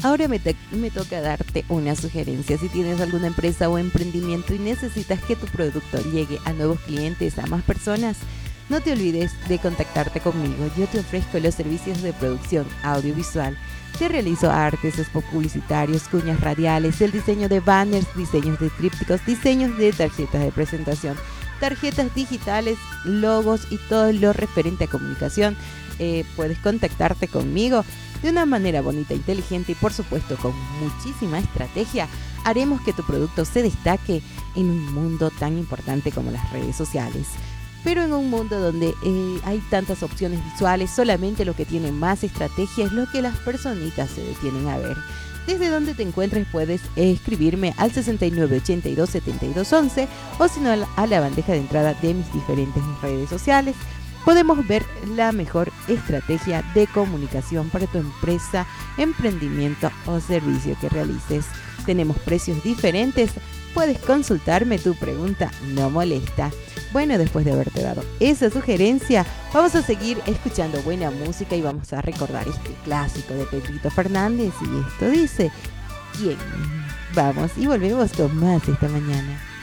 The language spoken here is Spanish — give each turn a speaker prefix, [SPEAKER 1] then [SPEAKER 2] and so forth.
[SPEAKER 1] Ahora me toca darte una sugerencia. Si tienes alguna empresa o emprendimiento y necesitas que tu producto llegue a nuevos clientes, a más personas, no te olvides de contactarte conmigo. Yo te ofrezco los servicios de producción audiovisual. Te realizo artes, spots publicitarios, cuñas radiales, el diseño de banners, diseños de trípticos, diseños de tarjetas de presentación, tarjetas digitales, logos y todo lo referente a comunicación. Puedes contactarte conmigo de una manera bonita, inteligente y por supuesto con muchísima estrategia. Haremos que tu producto se destaque en un mundo tan importante como las redes sociales. Pero en un mundo donde hay tantas opciones visuales, solamente lo que tiene más estrategia es lo que las personitas se detienen a ver. Desde donde te encuentres puedes escribirme al 69 82 72 11 o si no a la bandeja de entrada de mis diferentes redes sociales. Podemos ver la mejor estrategia de comunicación para tu empresa, emprendimiento o servicio que realices. Tenemos precios diferentes. Puedes consultarme, tu pregunta no molesta. Bueno, después de haberte dado esa sugerencia, vamos a seguir escuchando buena música y vamos a recordar este clásico de Pedrito Fernández. Y esto dice, ¿quién? Vamos y volvemos con más esta mañana.